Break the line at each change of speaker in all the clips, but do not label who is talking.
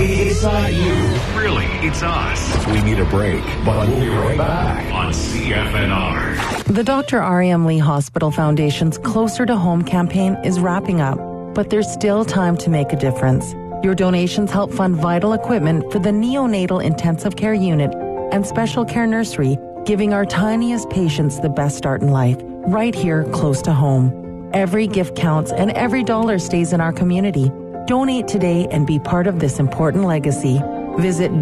It's not you.
Really, it's us.
We need a break, but we'll be right back
On CFNR.
The Dr. R.M. Lee Hospital Foundation's Closer to Home campaign is wrapping up, but there's still time to make a difference. Your donations help fund vital equipment for the neonatal intensive care unit and special care nursery, giving our tiniest patients the best start in life, right here close to home. Every gift counts and every dollar stays in our community. Donate today and be part of this important legacy. Visit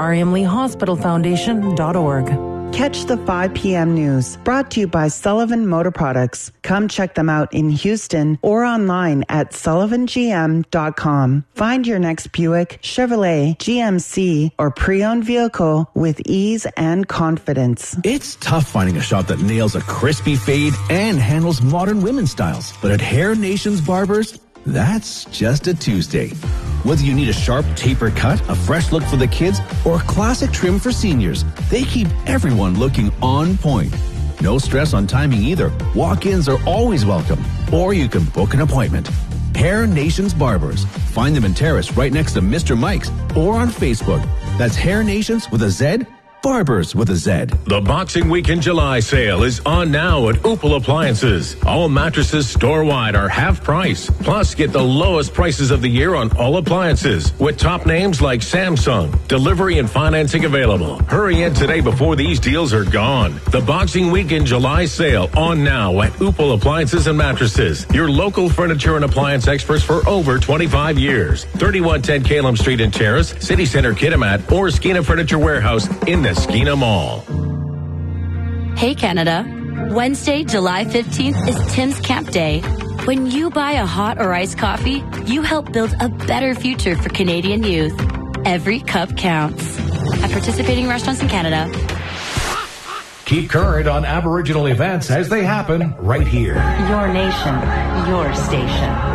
drrmleehospitalfoundation.org.
Catch the 5 p.m. news, brought to you by Sullivan Motor Products. Come check them out in Houston or online at sullivangm.com. Find your next Buick, Chevrolet, GMC, or pre-owned vehicle with ease and confidence.
It's tough finding a shop that nails a crispy fade and handles modern women's styles. But at Hair Nations Barbers, that's just a Tuesday. Whether you need a sharp taper cut, a fresh look for the kids, or a classic trim for seniors, they keep everyone looking on point. No stress on timing either. Walk-ins are always welcome. Or you can book an appointment. Hair Nations Barbers. Find them in Terrace right next to Mr. Mike's or on Facebook. That's Hair Nations with a Z, Barbers with a Z.
The Boxing Week in July sale is on now at Opal Appliances. All mattresses store-wide are half price. Plus, get the lowest prices of the year on all appliances with top names like Samsung. Delivery and financing available. Hurry in today before these deals are gone. The Boxing Week in July sale on now at Opal Appliances and Mattresses. Your local furniture and appliance experts for over 25 years. 3110 Calum Street in Terrace, City Center Kitimat, or Skeena Furniture Warehouse in the Skeena Mall.
Hey Canada, Wednesday, July 15th is Tim's Camp Day. When you buy a hot or iced coffee, you help build a better future for Canadian youth. Every cup counts. At participating restaurants in Canada.
Keep current on Aboriginal events as they happen right here.
Your nation, your station.